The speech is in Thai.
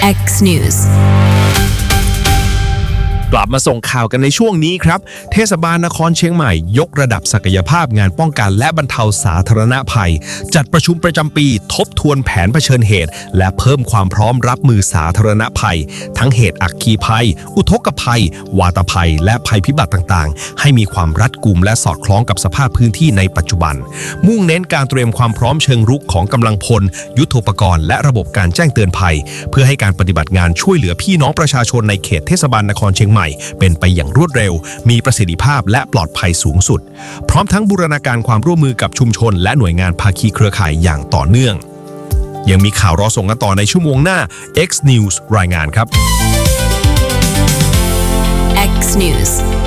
X News กลับมาส่งข่าวกันในช่วงนี้ครับเทศบาลนครเชียงใหม่ยกระดับศักยภาพงานป้องกันและบรรเทาสาธารณภัยจัดประชุมประจำปีทบทวนแผนเผชิญเหตุและเพิ่มความพร้อมรับมือสาธารณภัยทั้งเหตุอัคคีภัยอุทกภัยวาตภัยและภัยพิบัติต่างๆให้มีความรัดกุมและสอดคล้องกับสภาพพื้นที่ในปัจจุบันมุ่งเน้นการเตรียมความพร้อมเชิงรุกของกำลังพลยุทโธปกรณ์และระบบการแจ้งเตือนภัยเพื่อให้การปฏิบัติงานช่วยเหลือพี่น้องประชาชนในเขตเทศบาลนครเชียงใหม่เป็นไปอย่างรวดเร็วมีประสิทธิภาพและปลอดภัยสูงสุดพร้อมทั้งบูรณาการความร่วมมือกับชุมชนและหน่วยงานภาคีเครือข่ายอย่างต่อเนื่องยังมีข่าวรอส่งกันต่อในชั่วโมงหน้า X News รายงานครับ X News